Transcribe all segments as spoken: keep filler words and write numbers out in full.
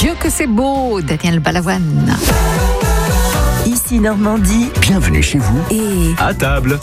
Dieu que c'est beau, Daniel Balavoine. Ici Normandie. Bienvenue chez vous. Et à table.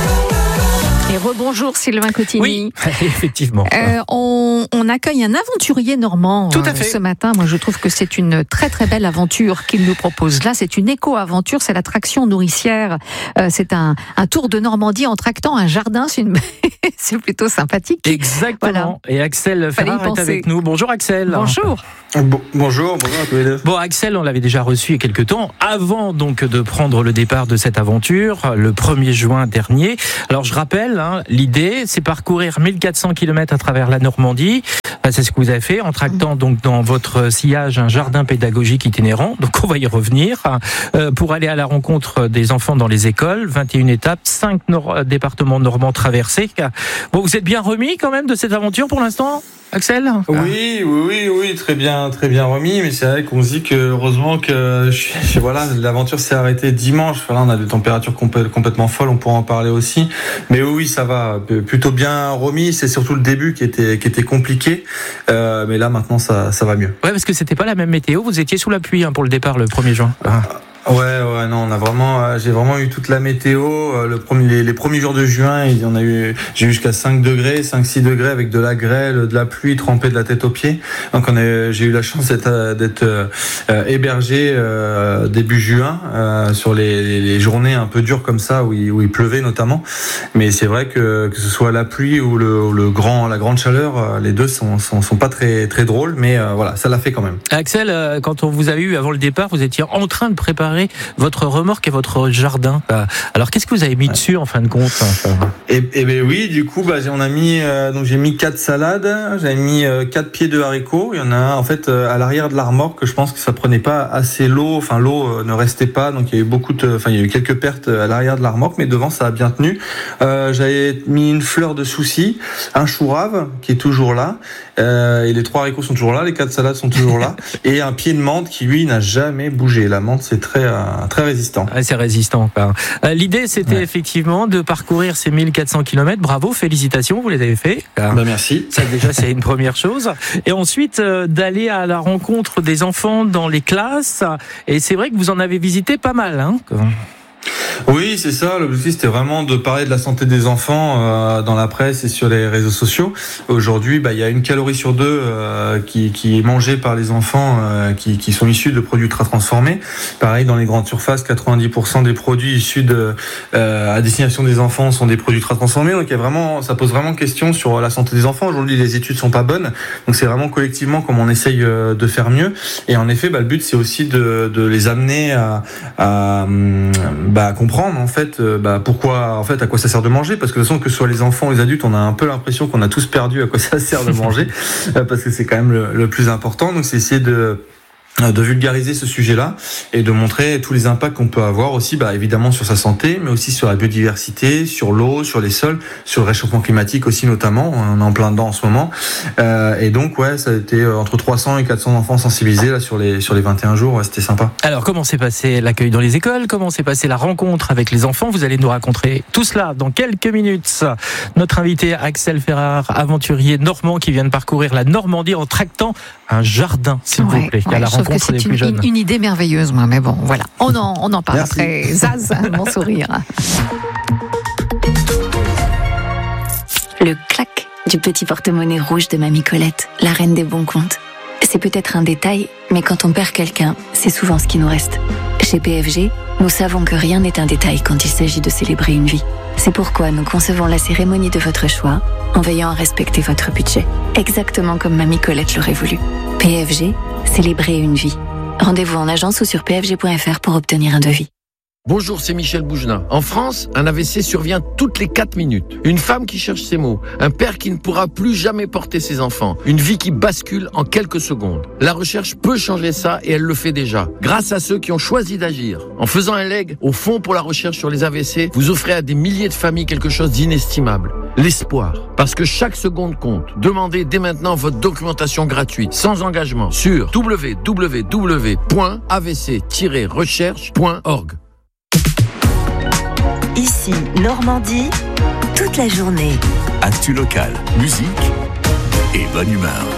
Et rebonjour Sylvain Cotigny. Oui, effectivement. Euh, on, on accueille un aventurier normand Tout à fait. Euh, ce matin. Moi, je trouve que c'est une très très belle aventure qu'il nous propose. Là, c'est une éco-aventure, c'est l'attraction nourricière. Euh, c'est un, un tour de Normandie en tractant un jardin. C'est, une... c'est plutôt sympathique. Exactement. Voilà. Et Axel Ferrard est avec nous. Bonjour Axel. Bonjour. Bon, bonjour, bonjour à tous les deux. Bon, Axel, on l'avait déjà reçu il y a quelques temps, avant donc de prendre le départ de cette aventure, le premier juin dernier. Alors, je rappelle, hein, l'idée, c'est parcourir mille quatre cents kilomètres à travers la Normandie. C'est ce que vous avez fait, en tractant donc dans votre sillage un jardin pédagogique itinérant. Donc, on va y revenir. Euh, pour aller à la rencontre des enfants dans les écoles, vingt et une étapes, cinq nor- départements normands traversés. Bon, vous êtes bien remis quand même de cette aventure pour l'instant, Axel ? Oui, oui, oui, oui, très bien, très bien remis. Mais c'est vrai qu'on se dit que heureusement que je, voilà, l'aventure s'est arrêtée dimanche. Voilà, on a des températures complè- complètement folles, on pourra en parler aussi. Mais oui, ça va, plutôt bien remis. C'est surtout le début qui était qui était compliqué. Euh, mais là, maintenant, ça ça va mieux. Ouais, parce que c'était pas la même météo. Vous étiez sous la pluie hein, pour le départ le premier juin. Ah. Ouais, ouais, non, on a vraiment, euh, j'ai vraiment eu toute la météo. Euh, le premier, les, les premiers jours de juin, il y en a eu, j'ai eu jusqu'à cinq degrés, cinq six degrés avec de la grêle, de la pluie, trempée de la tête aux pieds. Donc on a, j'ai eu la chance d'être, d'être euh, hébergé euh, début juin euh, sur les, les, les journées un peu dures comme ça où il, où il pleuvait notamment. Mais c'est vrai que que ce soit la pluie ou le, le grand, la grande chaleur, les deux sont sont, sont pas très très drôles, mais euh, voilà, ça l'a fait quand même. Axel, quand on vous a eu avant le départ, vous étiez en train de préparer votre remorque et votre jardin. Alors qu'est-ce que vous avez mis dessus en fin de compte ? Et, et ben oui, du coup, bah, on a mis euh, donc j'ai mis quatre salades, j'avais mis euh, quatre pieds de haricots. Il y en a un en fait euh, à l'arrière de la remorque que je pense que ça prenait pas assez l'eau, enfin l'eau euh, ne restait pas, donc il y a eu beaucoup de, enfin il y a eu quelques pertes à l'arrière de la remorque, mais devant ça a bien tenu. Euh, j'avais mis une fleur de souci, un chou rave qui est toujours là, euh, et les trois haricots sont toujours là, les quatre salades sont toujours là, et un pied de menthe qui lui n'a jamais bougé. La menthe c'est très très résistant. Ah, c'est résistant. Quoi. L'idée, c'était ouais. effectivement de parcourir ces mille quatre cents kilomètres. Bravo, félicitations, vous les avez fait. Bah, merci. Ça, déjà, c'est une première chose. Et ensuite, euh, d'aller à la rencontre des enfants dans les classes. Et c'est vrai que vous en avez visité pas mal. Hein. Oui, c'est ça. L'objectif, c'était vraiment de parler de la santé des enfants euh, dans la presse et sur les réseaux sociaux. Aujourd'hui, bah, il y a une calorie sur deux euh, qui, qui est mangée par les enfants euh, qui, qui sont issus de produits ultra transformés. Pareil, dans les grandes surfaces, quatre-vingt-dix pour cent des produits issus de euh, à destination des enfants sont des produits ultra transformés. Donc, il y a vraiment, ça pose vraiment question sur la santé des enfants. Aujourd'hui, les études sont pas bonnes. Donc, c'est vraiment collectivement comme on essaye de faire mieux. Et en effet, bah, le but, c'est aussi de, de les amener à, à bah, comprendre en fait bah, pourquoi en fait à quoi ça sert de manger, parce que de toute façon que ce soit les enfants ou les adultes, on a un peu l'impression qu'on a tous perdu à quoi ça sert de manger parce que c'est quand même le, le plus important. Donc c'est essayer de de vulgariser ce sujet-là et de montrer tous les impacts qu'on peut avoir aussi, bah, évidemment sur sa santé, mais aussi sur la biodiversité, sur l'eau, sur les sols, sur le réchauffement climatique aussi notamment, on est en plein dedans en ce moment. Euh, et donc ouais, ça a été entre trois cents et quatre cents enfants sensibilisés là sur les sur les vingt et un jours, ouais, c'était sympa. Alors comment s'est passé l'accueil dans les écoles ? Comment s'est passée la rencontre avec les enfants ? Vous allez nous raconter tout cela dans quelques minutes. Notre invité Axel Ferrard, aventurier normand qui vient de parcourir la Normandie en tractant un jardin, s'il ouais, vous plaît, ouais, à la rencontre c'est des une, plus jeunes. Une idée merveilleuse, moi, mais bon, voilà. On en, on en parle Merci. après. Zaz, mon sourire. Le clac du petit porte-monnaie rouge de Mamie Colette, la reine des bons comptes. C'est peut-être un détail, mais quand on perd quelqu'un, c'est souvent ce qui nous reste. Chez P F G, nous savons que rien n'est un détail quand il s'agit de célébrer une vie. C'est pourquoi nous concevons la cérémonie de votre choix en veillant à respecter votre budget, exactement comme Mamie Colette l'aurait voulu. P F G, célébrer une vie. Rendez-vous en agence ou sur p f g point f r pour obtenir un devis. Bonjour, c'est Michel Bougenat. En France, un A V C survient toutes les quatre minutes. Une femme qui cherche ses mots, un père qui ne pourra plus jamais porter ses enfants, une vie qui bascule en quelques secondes. La recherche peut changer ça et elle le fait déjà, grâce à ceux qui ont choisi d'agir. En faisant un leg au Fonds pour la recherche sur les A V C, vous offrez à des milliers de familles quelque chose d'inestimable. L'espoir. Parce que chaque seconde compte. Demandez dès maintenant votre documentation gratuite, sans engagement, sur w w w point a v c tiret recherche point org. Ici, Normandie, toute la journée. Actu local, musique et bonne humeur.